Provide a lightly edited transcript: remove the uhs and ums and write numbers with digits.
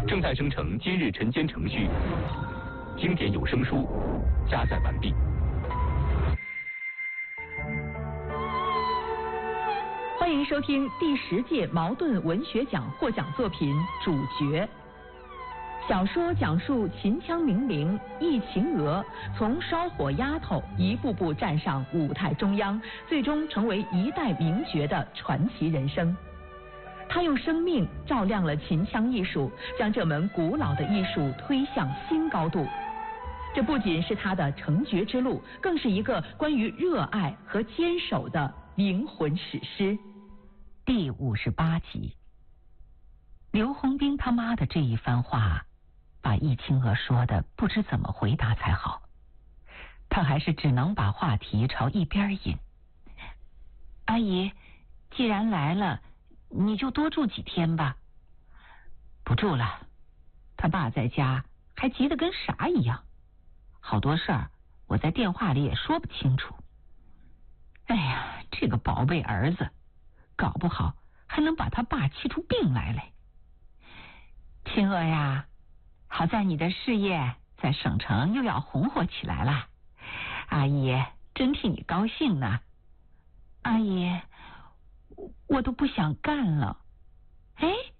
正在生成今日晨间程序，经典有声书加载完毕。 欢迎收听第10届茅盾文学奖获奖作品《主角》。小说讲述秦腔名伶易秦娥从烧火丫头一步步站上舞台中央，最终成为一代名角的传奇人生。她用生命照亮了秦腔艺术，将这门古老的艺术推向新高度。这不仅是她的成角之路，更是一个关于热爱和坚守的灵魂史诗。 第58集，刘洪兵他妈的这一番话把易清娥说的不知怎么回答才好，他还是只能把话题朝一边引。阿姨，既然来了，你就多住几天吧。不住了，他爸在家还急得跟啥一样，好多事儿我在电话里也说不清楚。哎呀，这个宝贝儿子搞不好还能把他爸气出病来嘞。清娥呀，好在你的事业在省城又要红火起来了，阿姨真替你高兴呢。阿姨，我都不想干了。哎，